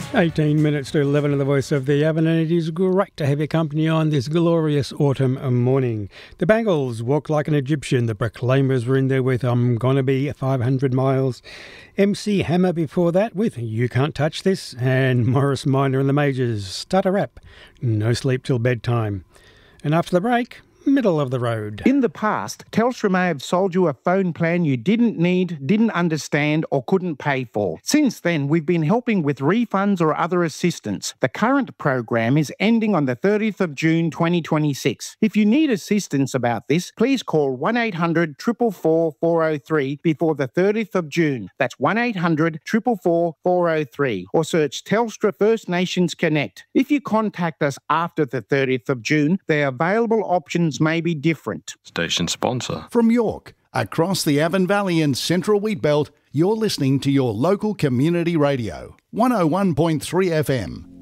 18 minutes to 11 of the Voice of the Avon, and it is great to have your company on this glorious autumn morning. The Bangles, Walk Like an Egyptian. The Proclaimers were in there with I'm Gonna Be 500 Miles. MC Hammer before that with You Can't Touch This. And Morris Minor and the Majors, Stutter Rap, No Sleep Till Bedtime. And after the break, Middle of the Road. In the past, Telstra may have sold you a phone plan you didn't need, didn't understand, or couldn't pay for. Since then, we've been helping with refunds or other assistance. The current program is ending on the 30th of June 2026. If you need assistance about this, please call 1800 444 403 before the 30th of June. That's 1800 444 403, or search Telstra First Nations Connect. If you contact us after the 30th of June, the available options may be different. Station sponsor. From York, across the Avon Valley and Central Wheatbelt, you're listening to your local community radio, 101.3 FM.